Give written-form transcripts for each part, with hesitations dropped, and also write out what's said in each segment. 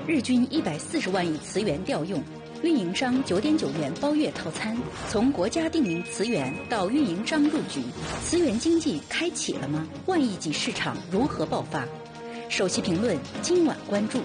日均140万亿磁元调用，运营商9.9元包月套餐。从国家定名磁源到运营商入局，磁源经济开启了吗？万亿级市场如何爆发？首席评论今晚关注。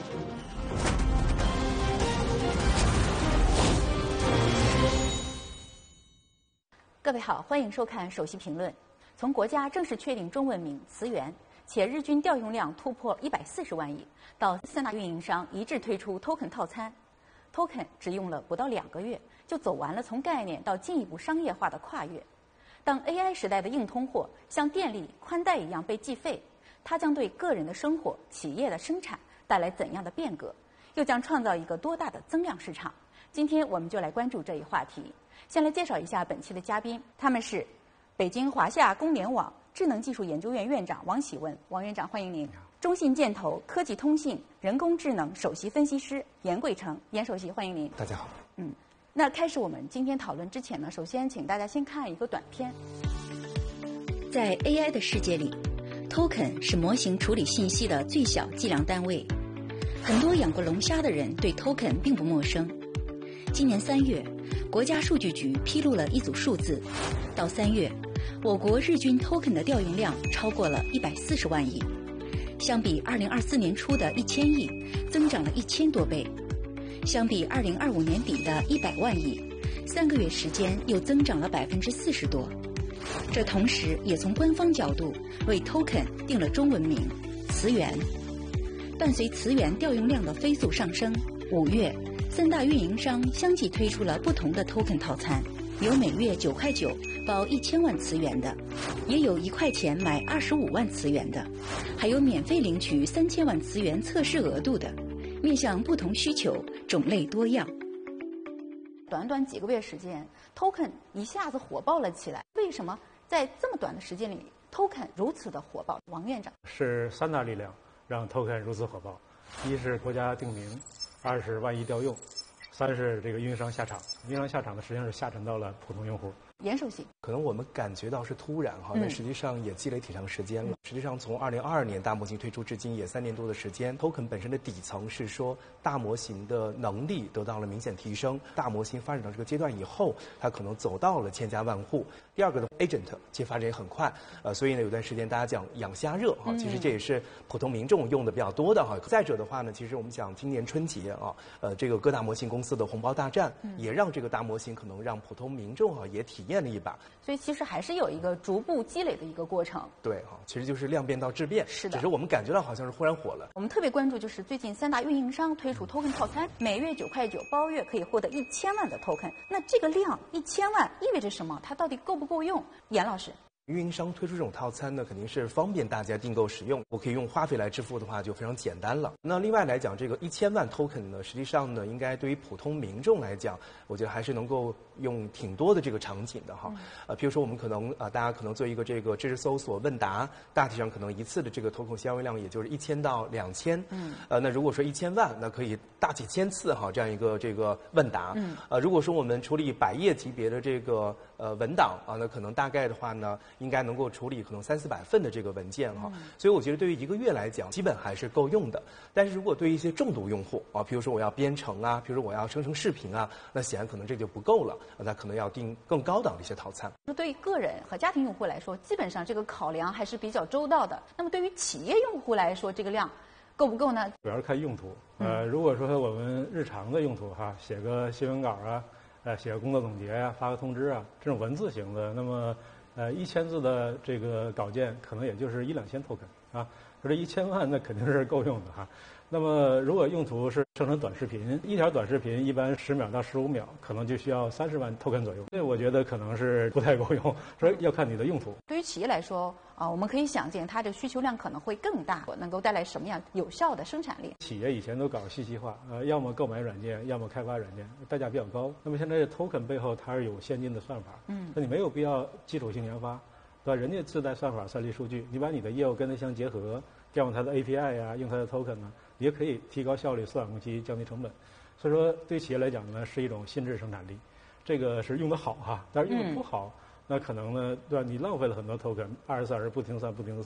各位好，欢迎收看首席评论。从国家正式确定中文名磁源，且日均调用量突破140万亿，到3大运营商一致推出 token 套餐 ，token 只用了不到2个月，就走完了从概念到进一步商业化的跨越。当 AI 时代的硬通货像电力、宽带一样被计费，它将对个人的生活、企业的生产带来怎样的变革？又将创造一个多大的增量市场？今天我们就来关注这一话题。先来介绍一下本期的嘉宾，他们是北京华夏公联网智能技术研究院院长王喜文，王院长欢迎您；中信建投科技通信人工智能首席分析师严贵成，严首席欢迎您。 大家好。 那开始我们今天讨论之前呢，首先请大家先看一个短片。在 AI 的世界里 ，token 是模型处理信息的最小计量单位。很多养过龙虾的人对 token 并不陌生。今年3月，国家数据局披露了一组数字，到3月，我国日均 token 的调用量超过了140万亿，相比2024年初的1000亿，增长了1000多倍；相比2025年底的100万亿，3个月时间又增长了40%多。这同时也从官方角度为 token 定了中文名磁源。伴随磁源调用量的飞速上升，5月3大运营商相继推出了不同的 token 套餐，有每月9.9块包1000万磁元的，也有1块钱买25万磁元的，还有免费领取3000万磁元测试额度的，面向不同需求，种类多样。短短几个月时间 ，token 一下子火爆了起来。为什么在这么短的时间里 ，token 如此的火爆？王院长， 是3大力量让 token 如此火爆：一是国家定名，2是万亿调用，3是这个运营商下场。运营商下场呢，实际上是下沉到了普通用户。 严首席， 可能我们感觉到是突然哈，但实际上也积累挺长时间了。实际上从2022年大模型推出至今也3年多的时间。token 本身的底层是说大模型的能力得到了明显提升，大模型发展到这个阶段以后，它可能走到了千家万户。第二个呢 ，agent 其实发展也很快，所以呢有段时间大家讲养虾热哈，其实这也是普通民众用的比较多的哈。再者的话呢，其实我们讲今年春节啊，这个各大模型公司的红包大战，也让这个大模型可能让普通民众啊也体验了一把。 所以其实还是有一个逐步积累的一个过程。 对哈，其实就是量变到质变。 是的， 只是我们感觉到好像是忽然火了。 我们特别关注就是最近3大运营商推出 token 套餐，每月9.9块包月可以获得1000万的 token。那这个量1000万意味着什么？它到底够不够用？严老师。 运营商推出这种套餐呢，肯定是方便大家订购使用。我可以用花费来支付的话，就非常简单了。那另外来讲，这个1000万 token 呢，实际上呢，应该对于普通民众来讲，我觉得还是能够用挺多的这个场景的哈。比如说我们可能大家可能做一个这个知识搜索问答，大体上可能一次的这个 token 消费量也就是1000到2000。那如果说1000万，那可以大几千次哈这样一个这个问答。如果说我们处理100页级别的这个文档啊，那可能大概的话呢，应该能够处理可能300-400份的这个文件哈。所以我觉得对于1个月来讲，基本还是够用的。但是如果对于一些重度用户啊，比如说我要编程啊，比如说我要生成视频啊，那显然可能这就不够了，那可能要订更高档的一些套餐。 对于个人和家庭用户来说，基本上这个考量还是比较周到的。那么对于企业用户来说，这个量够不够呢？ 主要是看用途。如果说我们日常的用途哈，写个新闻稿啊，写个工作总结呀，发个通知啊，这种文字型的，那么1000字的这个稿件可能也就是1-2000 token 啊。说这1000万那肯定是够用的哈。那么如果用途是生成短视频，一条短视频一般10秒到15秒，可能就需要30万 token 左右。这我觉得可能是不太够用，所以要看你的用途。 对于企业来说啊，我们可以想见它的需求量可能会更大，能够带来什么样有效的生产力？ 企业以前都搞信息化，要么购买软件，要么开发软件，代价比较高。那么现在 token 背后它是有先进的算法，那你没有必要基础性研发，对吧？人家自带算法、算力数据，你把你的业务跟它相结合，调用它的 API 呀，用它的 token 呢，也可以提高效率、缩短工期、降低成本。所以说，对企业来讲呢，是一种新质生产力。这个是用得好哈，但是用得不好，那可能呢，对吧？你浪费了很多 token，24小时不停算，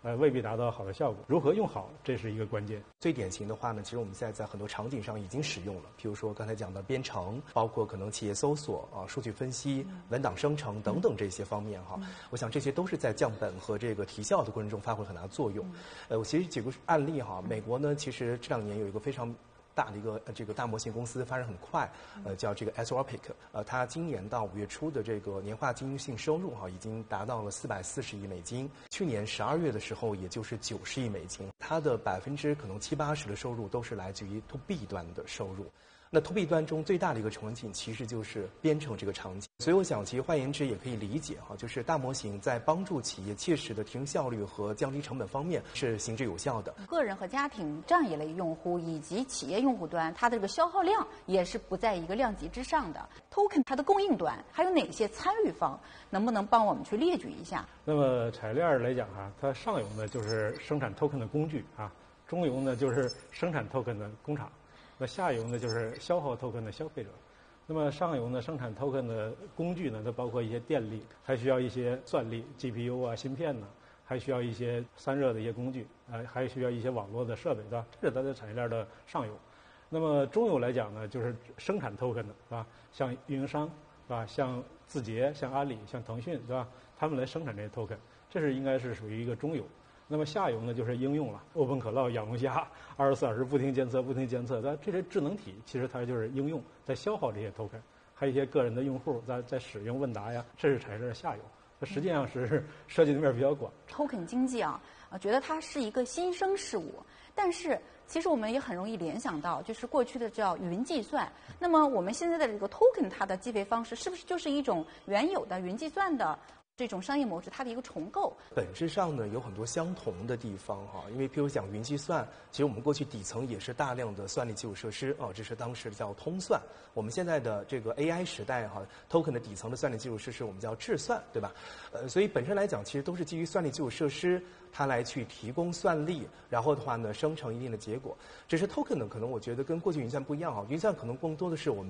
未必达到好的效果。如何用好，这是一个关键。 最典型的话呢，其实我们现在在很多场景上已经使用了，比如说刚才讲的编程，包括可能企业搜索啊、数据分析、文档生成等等这些方面哈。我想这些都是在降本和这个提效的过程中发挥很大的作用。我其实举个案例哈，美国呢，其实这2年有一个非常大的一个这个大模型公司发展很快，叫这个 Anthropic，它今年到5月初的这个年化经营性收入已经达到了440亿美金，去年12月的时候也就是90亿美金，它的可能70-80%的收入都是来自于 To B 端的收入。那 To B 端中最大的一个场景其实就是编程这个场景，所以我想其实换言之也可以理解就是大模型在帮助企业切实的提升效率和降低成本方面是行之有效的。 个人和家庭这样一类用户以及企业用户端，它的这个消耗量也是不在一个量级之上的。Token 它的供应端还有哪些参与方，能不能帮我们去列举一下？ 那么产业链来讲它上游呢就是生产 Token 的工具中游呢就是生产 Token 的工厂。那下游呢，就是消耗 token 的消费者。那么上游呢，生产 token 的工具呢，它包括一些电力，还需要一些算力 ，GPU 啊、芯片呢，还需要一些散热的一些工具，还需要一些网络的设备，对吧？这是它的产业链的上游。那么中游来讲呢，就是生产 token 的，是吧？像运营商，是吧？像字节、像阿里、像腾讯，对吧？他们来生产这些 token， 这是应该是属于一个中游。那么下游呢，就是应用了，open 可乐、养龙虾，24小时不停监测。但这些智能体其实它就是应用，在消耗这些 token， 还有一些个人的用户在使用问答呀，这是产业链的下游。它实际上是涉及的面比较广。 token 经济觉得它是一个新生事物，但是其实我们也很容易联想到，就是过去的叫云计算。那么我们现在的这个 token 它的计费方式，是不是就是一种原有的云计算的这种商业模式它的一个重构？ 本质上呢有很多相同的地方因为譬如讲云计算，其实我们过去底层也是大量的算力基础设施这是当时叫通算。我们现在的这个 AI 时代token 的底层的算力基础设施我们叫智算，对吧？所以本身来讲其实都是基于算力基础设施它来去提供算力，然后的话呢生成一定的结果。只是 token 呢可能我觉得跟过去云算不一样云算可能更多的是我们